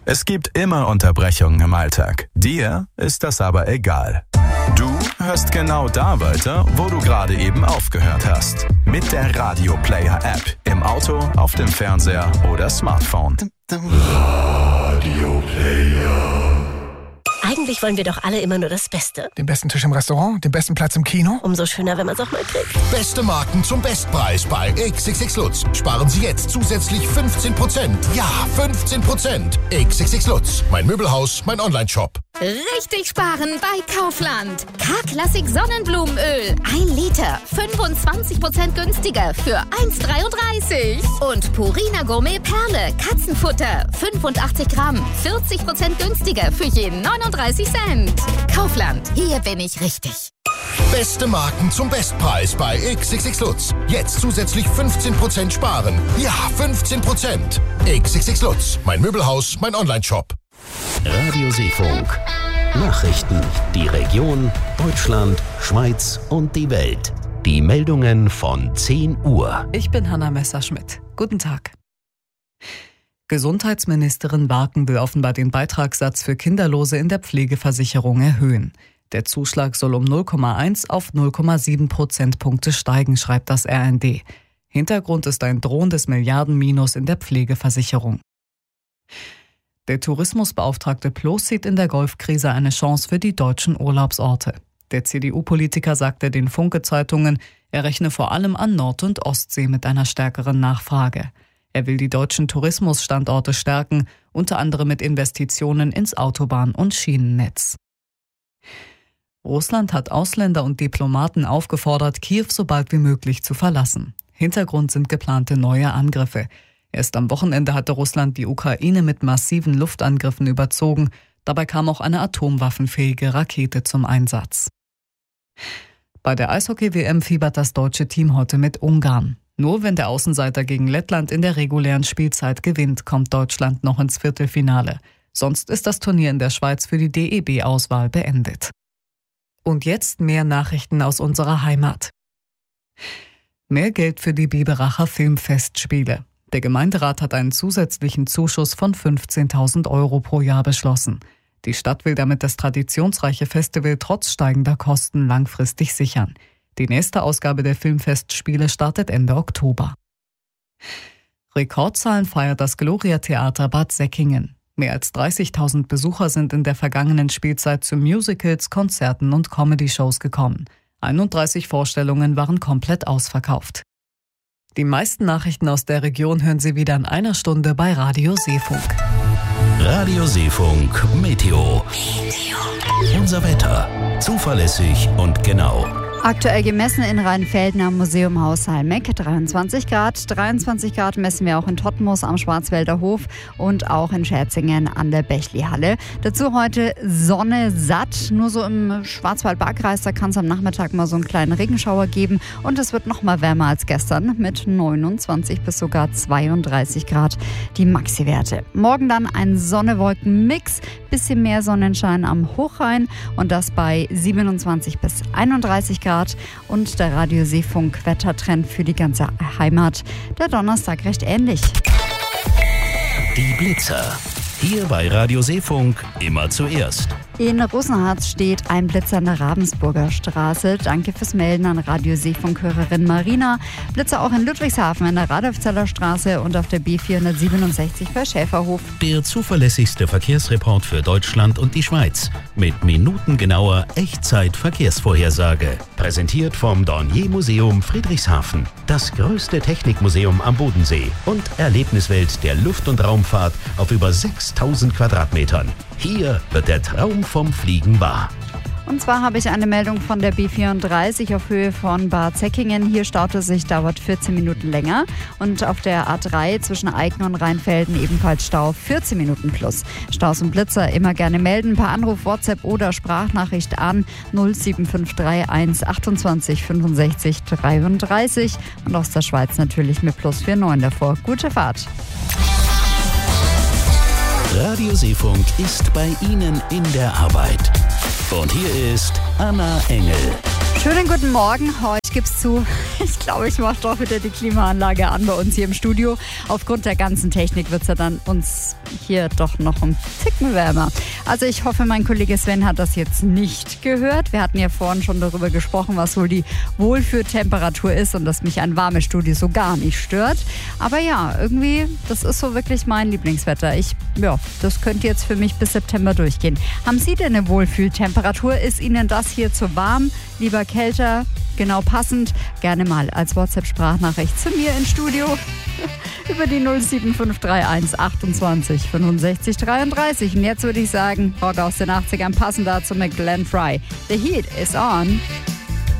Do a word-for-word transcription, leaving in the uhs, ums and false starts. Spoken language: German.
Es gibt immer Unterbrechungen im Alltag. Dir ist das aber egal. Du hörst genau da weiter, wo du gerade eben aufgehört hast. Mit der Radio Player App. Im Auto, auf dem Fernseher oder Smartphone. Radio Player. Eigentlich wollen wir doch alle immer nur das Beste. Den besten Tisch im Restaurant, den besten Platz im Kino. Umso schöner, wenn man es auch mal kriegt. Beste Marken zum Bestpreis bei X X X Lutz. Sparen Sie jetzt zusätzlich fünfzehn Prozent. Ja, fünfzehn Prozent. X X X Lutz. Mein Möbelhaus, mein Online-Shop. Richtig sparen bei Kaufland. K-Klassik Sonnenblumenöl. Ein Liter. fünfundzwanzig Prozent günstiger für eins Komma dreiunddreißig. Und Purina Gourmet Perle. Katzenfutter. fünfundachtzig Gramm. vierzig Prozent günstiger für jeden neununddreißig Cent. Kaufland. Hier bin ich richtig. Beste Marken zum Bestpreis bei X X X Lutz. Jetzt zusätzlich fünfzehn Prozent sparen. Ja, fünfzehn Prozent. X X X Lutz. Mein Möbelhaus, mein Online-Shop. Radio Seefunk. Nachrichten. Die Region, Deutschland, Schweiz und die Welt. Die Meldungen von zehn Uhr. Ich bin Hanna Messerschmidt. Guten Tag. Gesundheitsministerin Warken will offenbar den Beitragssatz für Kinderlose in der Pflegeversicherung erhöhen. Der Zuschlag soll um null Komma eins auf null Komma sieben Prozentpunkte steigen, schreibt das R N D. Hintergrund ist ein drohendes Milliardenminus in der Pflegeversicherung. Der Tourismusbeauftragte Ploß sieht in der Golfkrise eine Chance für die deutschen Urlaubsorte. Der C D U-Politiker sagte den Funke-Zeitungen, er rechne vor allem an Nord- und Ostsee mit einer stärkeren Nachfrage. Er will die deutschen Tourismusstandorte stärken, unter anderem mit Investitionen ins Autobahn- und Schienennetz. Russland hat Ausländer und Diplomaten aufgefordert, Kiew so bald wie möglich zu verlassen. Hintergrund sind geplante neue Angriffe. Erst am Wochenende hatte Russland die Ukraine mit massiven Luftangriffen überzogen. Dabei kam auch eine atomwaffenfähige Rakete zum Einsatz. Bei der Eishockey-W M fiebert das deutsche Team heute mit Ungarn. Nur wenn der Außenseiter gegen Lettland in der regulären Spielzeit gewinnt, kommt Deutschland noch ins Viertelfinale. Sonst ist das Turnier in der Schweiz für die D E B-Auswahl beendet. Und jetzt mehr Nachrichten aus unserer Heimat. Mehr Geld für die Biberacher Filmfestspiele. Der Gemeinderat hat einen zusätzlichen Zuschuss von fünfzehntausend Euro pro Jahr beschlossen. Die Stadt will damit das traditionsreiche Festival trotz steigender Kosten langfristig sichern. Die nächste Ausgabe der Filmfestspiele startet Ende Oktober. Rekordzahlen feiert das Gloria-Theater Bad Säckingen. Mehr als dreißigtausend Besucher sind in der vergangenen Spielzeit zu Musicals, Konzerten und Comedy-Shows gekommen. einunddreißig Vorstellungen waren komplett ausverkauft. Die meisten Nachrichten aus der Region hören Sie wieder in einer Stunde bei Radio Seefunk. Radio Seefunk Meteo. Unser Wetter. Zuverlässig und genau. Aktuell gemessen in Rheinfelden am Museum Haus Halmeck dreiundzwanzig Grad. dreiundzwanzig Grad messen wir auch in Todtmoos am Schwarzwälder Hof und auch in Scherzingen an der Bächli-Halle. Dazu heute Sonne satt. Nur so im Schwarzwald-Barkreis, da kann es am Nachmittag mal so einen kleinen Regenschauer geben. Und es wird noch mal wärmer als gestern mit neunundzwanzig bis sogar zweiunddreißig Grad die Maxi-Werte. Morgen dann ein Sonne-Wolken-Mix. Bisschen mehr Sonnenschein am Hochrhein und das bei siebenundzwanzig bis einunddreißig Grad. Und der Radio Seefunk Wettertrend für die ganze Heimat. Der Donnerstag recht ähnlich. Die Blitzer. Hier bei Radio Seefunk immer zuerst. In Rosenharz steht ein Blitzer an der Ravensburger Straße. Danke fürs Melden an Radio Seefunk-Hörerin Marina. Blitzer auch in Ludwigshafen in der Radolfzeller Straße und auf der B vierhundertsiebenundsechzig bei Schäferhof. Der zuverlässigste Verkehrsreport für Deutschland und die Schweiz. Mit minutengenauer Echtzeit-Verkehrsvorhersage. Präsentiert vom Dornier Museum Friedrichshafen. Das größte Technikmuseum am Bodensee und Erlebniswelt der Luft- und Raumfahrt auf über sechstausend Quadratmetern. Hier wird der Traum vom Fliegen wahr. Und zwar habe ich eine Meldung von der B vierunddreißig auf Höhe von Bad Säckingen. Hier staut es sich, dauert vierzehn Minuten länger. Und auf der A drei zwischen Eiken und Rheinfelden ebenfalls Stau, vierzehn Minuten plus. Staus und Blitzer immer gerne melden. Per Anruf, WhatsApp oder Sprachnachricht an null sieben fünf drei eins achtundzwanzig fünfundsechzig dreiunddreißig. Und aus der Schweiz natürlich mit plus neunundvierzig davor. Gute Fahrt. Radio Seefunk ist bei Ihnen in der Arbeit. Und hier ist Anna Engel. Schönen guten Morgen. Heute gibt's zu, ich glaube, ich mache doch wieder die Klimaanlage an bei uns hier im Studio. Aufgrund der ganzen Technik wird's ja dann uns hier doch noch ein Ticken wärmer. Also ich hoffe, mein Kollege Sven hat das jetzt nicht gehört. Wir hatten ja vorhin schon darüber gesprochen, was wohl die Wohlfühltemperatur ist und dass mich ein warmes Studio so gar nicht stört. Aber ja, irgendwie, das ist so wirklich mein Lieblingswetter. Ich, ja, das könnte jetzt für mich bis September durchgehen. Haben Sie denn eine Wohlfühltemperatur? Ist Ihnen das hier zu warm? Lieber kälter? Genau passend? Gerne mal als WhatsApp-Sprachnachricht zu mir ins Studio über die null sieben fünf drei eins achtundzwanzig fünfundsechzig dreiunddreißig. Und jetzt würde ich sagen, Rock aus den achtzigern passend dazu mit Glenn Frey. The Heat is on.